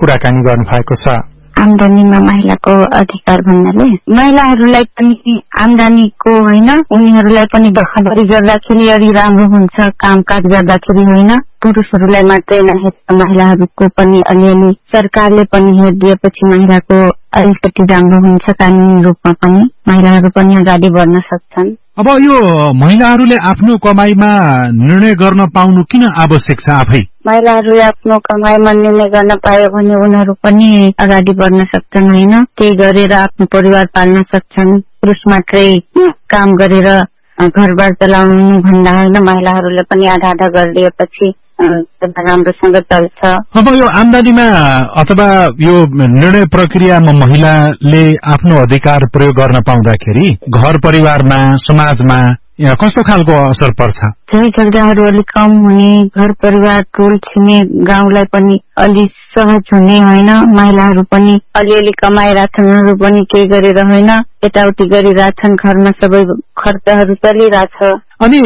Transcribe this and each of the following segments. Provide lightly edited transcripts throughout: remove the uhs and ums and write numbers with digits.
कुराकानी गर्नु भएको छ। आमदानीमा महिलाको अधिकार भन्नाले महिलाहरूलाई पनि आमदानीको होइन, उनीहरूलाई पनि धोखाधडी गर्दाखेरि अलि राम्रो हुन्छ, कामकाज गर्दाखेरि होइन। पुरुषहरूलाई मात्रै नहेरेर महिलाहरूको पनि अलिअलि सरकारले पनि हेरिदिएपछि महिलाको अलिकति राम्रो हुन्छ, कानुनी रूपमा पनि महिलाहरू पनि अगाडि बढ्न सक्छन्। अब यो महिलाहरूले आफ्नो कमाईमा निर्णय गर्न पाउनु किन आवश्यक छ? आफै महिलाहरूले आफ्नो कमाईमा निर्णय गर्न पायो भने उनीहरू पनि अगाडि बढ्न सक्छन् होइन, त्यही गरेर आफ्नो परिवार पाल्न सक्छन्। पुरुष मात्रै काम गरेर घरबार चलाउनु भन्दा होइन, महिलाहरूले पनि आधा आधा गरिदिएपछि राम्रोसँग चल्छ। अब यो आमदानीमा अथवा यो निर्णय प्रक्रियामा महिलाले आफ्नो अधिकार प्रयोग गर्न पाउँदाखेरि घर परिवारमा, समाजमा कस्तो खालको असर पर्छ? झै झगडाहरू अलिक कम हुने, घर परिवार, टोल छिमे गाउँलाई पनि अलि सहज हुने होइन। महिलाहरू पनि अलिअलि कमाइरहेछन्, उनीहरू पनि केही गरेर होइन, यताउति गरिरहेछन्, घरमा सबै खर्चहरू चलिरहेछ। अनि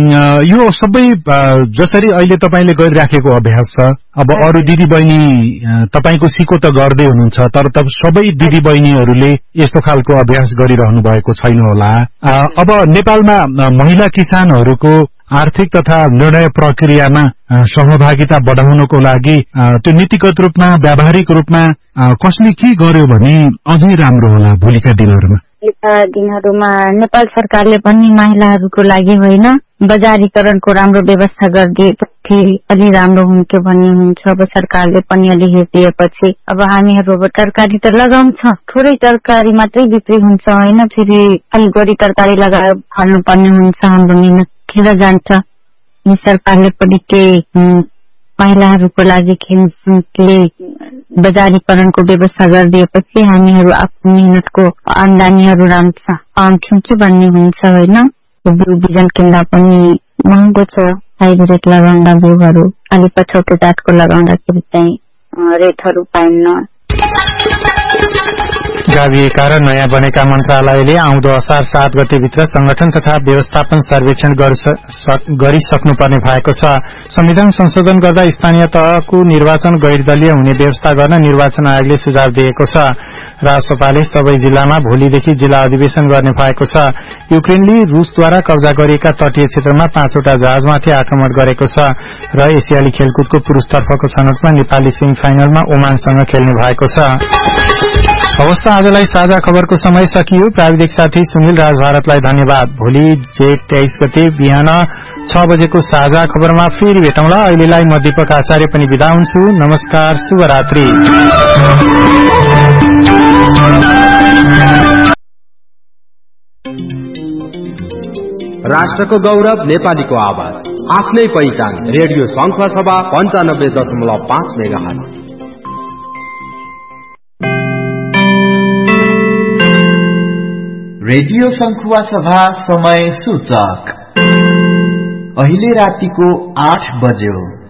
यो सबै जसरी अहिले तपाईले गरिराखेको अभ्यास छ, अब अरू दिदी बहिनी तपाईको सिको त गर्दै हुनुहुन्छ, तर सबै दिदी बहिनीहरूले यस्तो खालको अभ्यास गरिरहनु भएको छैन होला। अब नेपालमा महिला किसानहरूको आर्थिक तथा निर्णय प्रक्रियामा सहभागिता बढाउनको लागि त्यो नीतिगत रूपमा, व्यावहारिक रूपमा कसले के गर्यो भने अझै राम्रो होला भोलिका दिनहरूमा? दिनहरूमा नेपाल सरकारले पनि महिलाहरूको लागि होइन, बजारीकरणको राम्रो व्यवस्था गरिदिएपछि अलि राम्रो हुन्थ्यो भन्ने हुन्छ। अब सरकारले पनि अलि हेरिदिएपछि अब हामीहरू अब तरकारी त लगाउँछ, थोरै तरकारी मात्रै बिक्री हुन्छ होइन, फेरि अलिक बढी तरकारी लगाएर फाल्नुपर्ने हुन्छ, हाम्रो मिहिनेत खेर जान्छ। सरकारले पनि केही महिलाहरूको लागि खेलले बजारीकरणको व्यवस्था गरिदिएपछि हामीहरू आफ्नो मिहिनेतको आमदानीहरू राम्रो पाउँछौँ कि भन्ने हुन्छ होइन। बिउ बिजन किन्दा पनि महँगो छ, हाइब्रिड लगाउँदा बिउहरू अलि पछौटे जातको लगाउँदाखेरि चाहिँ रेटहरू पाइन्न। गाभिएका र नयाँ बनेका मन्त्रालयले आउँदो असार 7 गतेभित्र संगठन तथा व्यवस्थापन सर्वेक्षण गरिसक्नुपर्ने भएको छ। संविधान संशोधन गर्दा स्थानीय तहको निर्वाचन गैरदलीय हुने व्यवस्था गर्न निर्वाचन आयोगले सुझाव दिएको छ। राष्ट्रपाले सबै जिल्लामा भोलिदेखि जिल्ला अधिवेशन गर्ने भएको छ। युक्रेनले रूसद्वारा कब्जा गरिएका तटीय क्षेत्रमा 5वटा जहाजमाथि आक्रमण गरेको छ र एसियाली खेलकुदको पुरुषतर्फको छनौटमा नेपाली सेमी फाइनलमा ओमानसँग खेल्ने भएको छ। अवस्था आजलाई साझा खबरको समय सकियो। प्राविधिक साथी सुनिल राज भारतलाई धन्यवाद। भोलि जेठ 23 गते बिहान 6 बजेको साझा खबरमा फेरि भेटौँला। अहिलेलाई म दीपक आचार्य पनि बिदा हुन्छु। नमस्कार, शुभरात्रि। राष्ट्रको गौरव, नेपालीको आवाज, आफ्नै पहिचान। रेडियो संखुवा सभा 95.5 मेगाहर्ज। रेडियो संखुवा सभा समय सूचक अहिले रातिको 8 बज्यो।